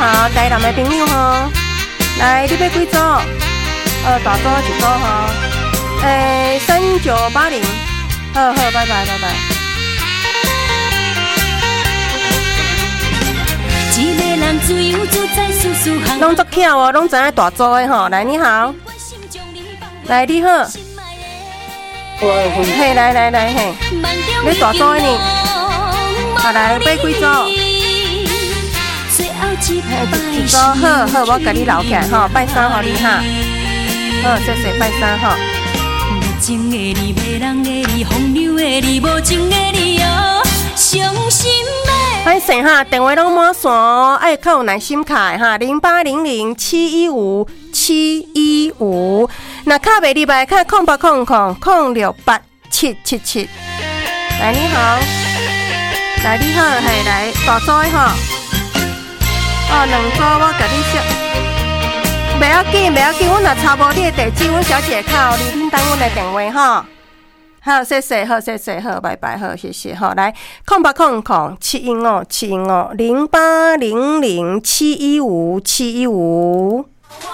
好，台南的朋友吼，来，你要几组？大组一组吼，3980，好，拜拜。 一个人自由自在，舒舒服服。 拢足巧哦，拢知影大组的吼。来，你好，来你好，嘿，来嘿，你大组的呢？好，来买几组？一组好，我甲你留起来吼，拜三互你哈。好，谢谢拜三吼。 无情的你，迷人的你，风流的你，无情的你哦，伤心的。 歹势哈，电话拢满线哦，爱较有耐心卡的哈，0800715715，那卡袂入来，卡0800068777。来你好，来你好，嘿来大组的吼，2组我甲你说，袂要紧，我若查无你的地址，阮小姐靠你，恁等阮的电话吼。好，谢谢，好，拜拜，好，谢谢，好，来，0800715715，0800715715。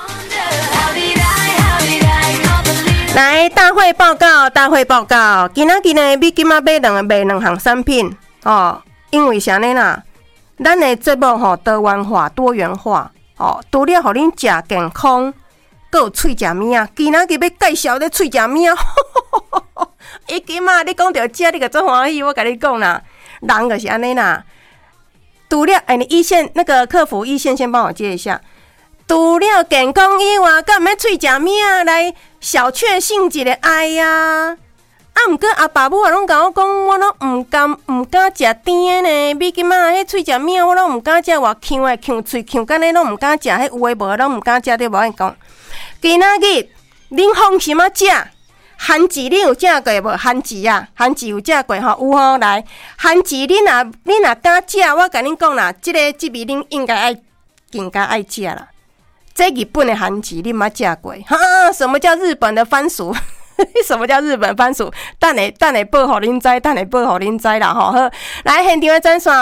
来，大会报告，今仔日呢，你今仔买两项产品哦，因为啥呢啦？咱的节目吼多元化哦，除了互恁食健康，阁有喙食物啊。今仔日要介绍咧喙食物啊。伊今仔你讲到这，你个做欢喜，我甲你讲啦，人就是安尼啦。除了你一线那个客服一线先帮我接一下。除了健康以外，敢毋免喙食物啊？来小确幸一个爱呀！毋过阿爸母啊，拢甲我讲，我拢毋敢食甜的呢。你今仔迄喙食物，我拢毋敢食，偌呛的呛喙呛干呢，拢毋敢食。迄有诶无拢毋敢食，对无？我讲，今仔日恁放心啊食。番薯你有食过无？番薯有食过吼？有吼，来番薯你若敢食，我甲恁讲啦，这味恁应该爱食啦。这日本的番薯你毋捌食过？哈，什么叫日本的番薯？什么叫日本番薯？等下报互恁知啦吼。好，来现场的专线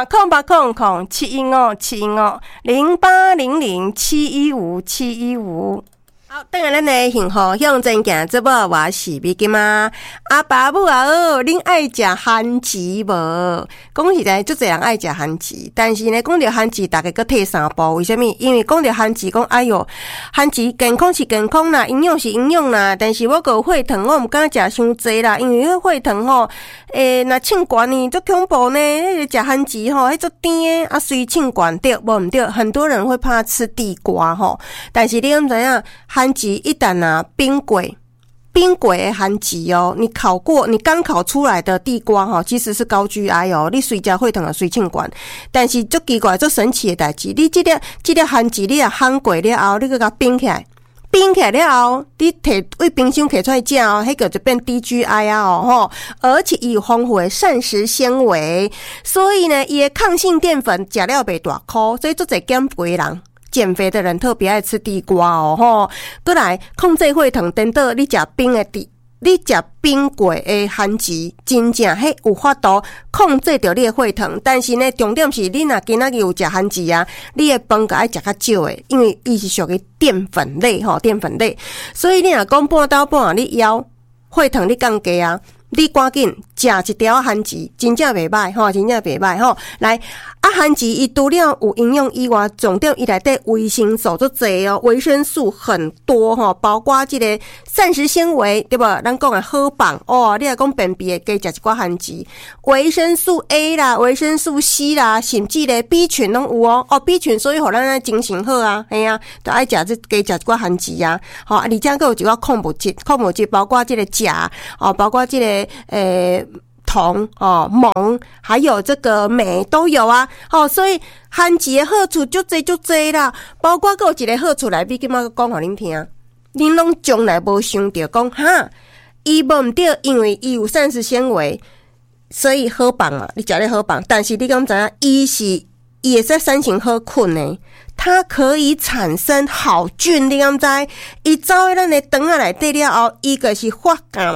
0800715715，0800715715。好，等下咱的幸福向前行，这我是美金啊！阿爸母啊，恁爱食番薯无？讲实在，足侪人爱食番薯，但是呢，讲到番薯，大家搁退三步，为什么？因为讲到番薯，讲哎哟，番薯健康是健康啦，营养是营养啦，但是我有血糖，我毋敢食伤济啦，因为迄血糖吼，若称悬呢，足恐怖呢！食番薯吼，迄足甜啊，随称悬对，无毋对，很多人会怕吃地瓜吼，但是你敢知影？番薯一旦冰柜的番薯哦，你刚烤出来的地瓜哈，其实是高 GI 哦，你随食血糖随称悬，但是足奇怪、足神奇的代志，你这个番薯你烘过了后，你搁甲冰起来了后，你摕为冰箱摕出来食哦，迄个就变低 GI 啊吼，而且伊有丰富的膳食纤维，所以呢，伊的抗性淀粉食了袂大颗，所以足侪减肥人。减肥的人特别爱吃地瓜哦吼，过来控制血糖，等到你食冰过的番薯，真正迄有法度控制着你的血糖。但是呢，重点是你若今仔日有食番薯啊，你的饭个爱食较少诶，因为伊是属于淀粉类吼，所以你若讲半斗半你腰血糖你降低啊。你赶紧食一条番薯，真正袂歹吼，来番薯伊除了有营养以外，重点伊内底维生素足侪哦，维生素很多吼，包括这个膳食纤维，对吧？咱讲的好棒哦，你若讲便秘的，加食一寡番薯，维生素 A 啦，维生素 C 啦，甚至咧 B 群拢有哦。B 群所以互咱精神好啊，嘿啊，都爱食加食一寡番薯啊。好，而且佫有一寡矿物质包括这个钾哦，包括这个铜哦、锰，还有这个镁都有啊。所以番薯的好处足侪啦，包括还有一个好处来，比今仔讲互恁听，恁拢从来无想到讲哈，伊无毋对，因为伊有膳食纤维，所以好棒嘛，你食咧好棒。但是你敢知影，伊会使产生好菌呢？它可以产生好菌，你敢知？伊走在咱的肠仔内底了后，伊就是发酵嘛。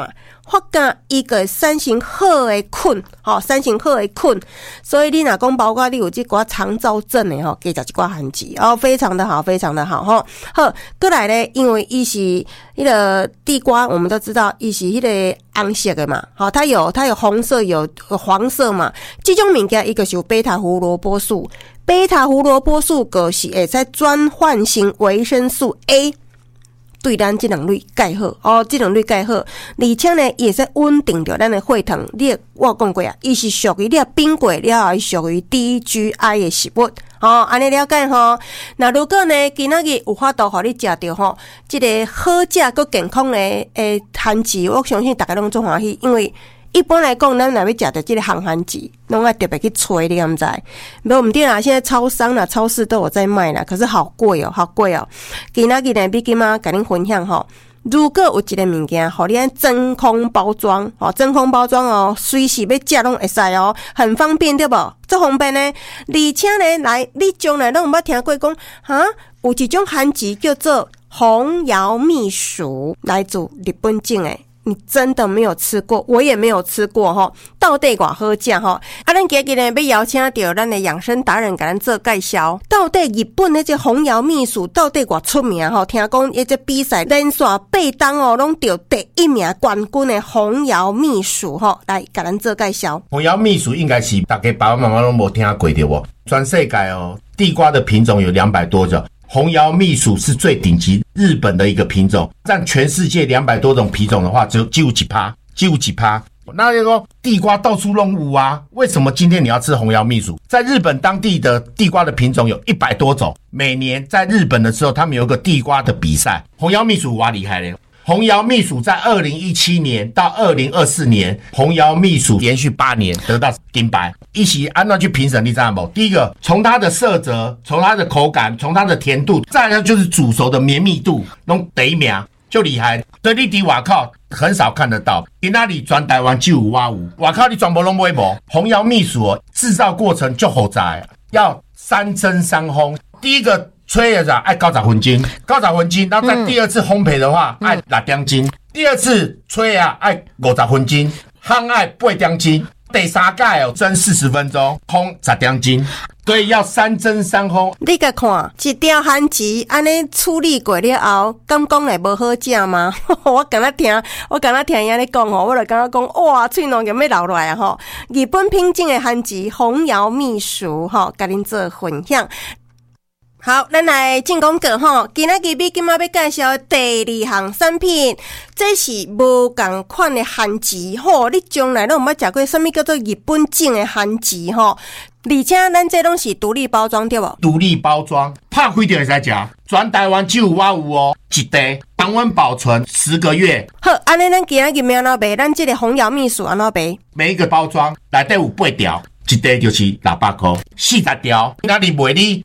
发现伊个产生好的菌，产生好的菌，所以你若讲包括你有这寡肠燥症的加食一寡番薯非常的好，非常的好好，过来咧，因为伊是迄个地瓜，我们都知道伊是迄个红色的嘛，它有红色有黄色嘛，这种物件伊个是有贝塔胡萝卜素，贝塔胡萝卜素就是会使转换成维生素 A。对咱这两类介好这两类介好，而且呢也是稳定着咱的血糖。我讲过啊，伊是属于你冰过了后，属于低 GI 的食物。安尼了解那如果呢，今仔日有法度互你食到这个好食佮健康的番薯，我相信大家拢足欢喜，因为一般来讲，咱若要食到这个红番薯，拢要特别去吹，你敢知？没有，唔对啦，现在超商啦、超市都有在卖啦，可是好贵好贵今仔日呢，比今仔甲恁分享如果有一个物件，互你按真空包装真空包装随时要食拢会使很方便对无？足方便呢，而且呢，来你将来拢有捌听过讲有一种番薯叫做红摇蜜薯，来自日本种的。你真的没有吃过，我也没有吃过到底偌好食咱今日呢要邀请到咱的养生达人给咱做介绍，到底日本的这红摇蜜薯到底偌出名听讲这比赛连续8档拢得第1名冠军的红摇蜜薯来给咱做介绍。 红摇蜜薯应该是大家爸爸妈妈都没听过对不？全世界地瓜的品种有200多种。红摇蜜薯是最顶级日本的一个品种，占全世界200多种品种的话，只有几%。那就说地瓜到处拢有啊，为什么今天你要吃红摇蜜薯？在日本当地的地瓜的品种有100多种，每年在日本的时候，他们有个地瓜的比赛。红摇蜜薯哇厉害了！红摇蜜薯在2017年到2024年，红摇蜜薯连续8年得到金牌。一起按照去评审，你知道吗？第一个，从它的色泽，从它的口感，从它的甜度，再来就是煮熟的绵密度，弄第1名就厉害。所以你在外口很少看得到，在那里全台湾就有我有，外口你全部拢买无。红摇蜜薯制造过程就复杂，要3蒸3烘。第一个吹的时候要90分钟，然后在第二次烘焙的话要6点钟，第二次吹要50分钟，烘要8点钟，第三届蒸40分钟，烘10点钟，所以要3蒸3烘。 你甲看一条番薯安尼处理过了后，敢讲会无好食吗？我刚才听伊安尼讲我就感觉讲哇，嘴拢要流落来日本品种的番薯红摇蜜薯甲恁做分享。好，咱来进广告今仔日比今仔要介绍第2项产品，这是无同款的番薯你将来拢有捌食过什么叫做日本种的番薯而且咱这拢是独立包装对无？ 独立包装，拍开就会使食，全台湾只有我有一袋，常温保存10个月。 好，安尼咱今仔日要安怎卖？咱这个红摇蜜薯安怎卖？ 每一个包装内底有8条。一袋就是600块，40条，那里卖你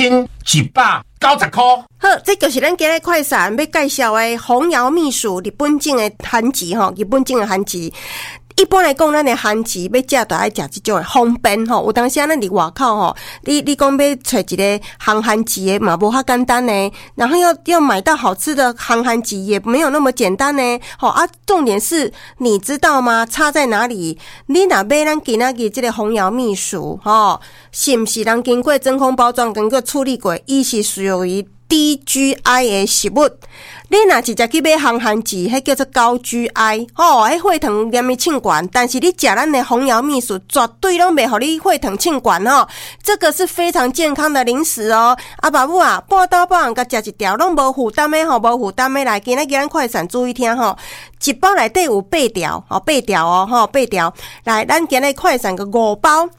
1190块。 好，这就是咱今日快闪要介绍的红摇蜜薯日本种的番薯日本种的番薯。一般来讲，咱的番薯要食就爱食这种的方便有当时咱伫外口你讲要找一个红番薯的嘛，无遐简单呢。然后要买到好吃的红番薯也没有那么简单呢。重点是你知道吗？差在哪里？你若买咱今仔日这个红摇蜜薯是不是人经过真空包装、经过处理过？伊是属于低 GI 的食物。你若直接去买红番薯，迄叫做高 GI 迄血糖黏咪称悬，但是你食咱的红摇蜜薯，绝对拢袂互你血糖称悬这个是非常健康的零食爸母啊，半刀半行甲食一条，拢无负担的无负担的来，今仔日咱快闪注意听一包内底有8条8条来，咱今日快闪个5包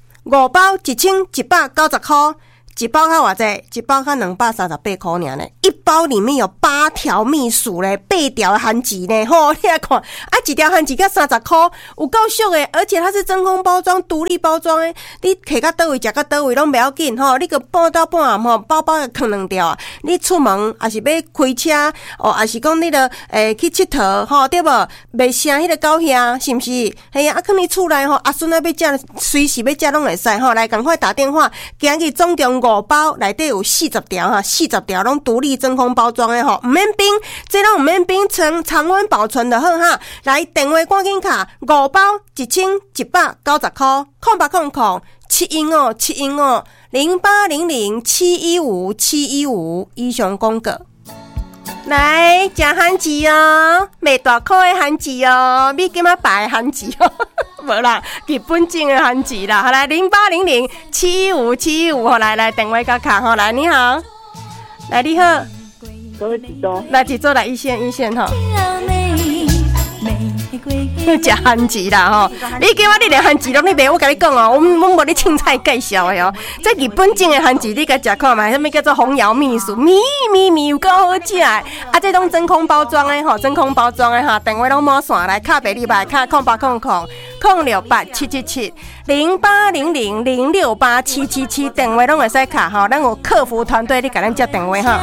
1190块。一包较偌济？一包较238块尔呢。一包里面有8条蜜薯咧，8条番薯呢。你来看，一条番薯才30块，有够俗诶！而且它是真空包装、独立包装诶。你摕到倒位，食到倒位拢袂要紧你个半到半暗包包放2条啊。你出门还是要开车还是讲你着去佚佗对无？袂声迄个高兄是毋是？嘿呀，放你厝内阿孙仔要食，随时要食拢会使来赶快打电话，今日总共 5包，内底有40条哈，40条拢独立真空包装的吼，唔免冰，这拢唔免冰，常温保存就好哈。来电话赶紧卡，5包1190块，0800715715 0800715715以上广告。来食番薯哦，袂大块的番薯哦，美金仔白的番薯哦，无啦，日本种的番薯啦。好来0800715715，来电话甲卡吼，来你好，来你好，来几桌来一线吼。食番薯啦吼，你今仔日连番薯拢你袂，我甲你讲哦，我无咧凊彩介绍的哦。这日本种的番薯，你甲食看嘛？什么叫做红瑶秘薯，咪有够好食的。啊，这种真空包装的吼，真空包装的哈，电话拢满线来，卡白你来卡0800068777 0800068777，电话拢会使卡吼，咱有客服团队你甲咱接电话哈。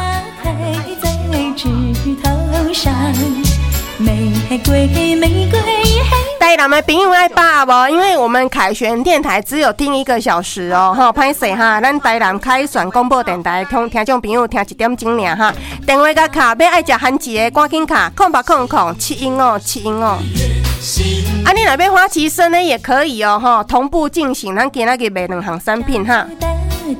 台南的朋友爱把握，因为我们凯旋电台只有听1个小时哦，哈，歹势哈，咱台南凯旋广播电台听众朋友听1点钟尔哈，电话甲卡，要爱食番薯的赶紧卡0800715715。啊，你若要花旗参呢也可以哦，哈，同步进行，咱今仔日卖2项产品哈。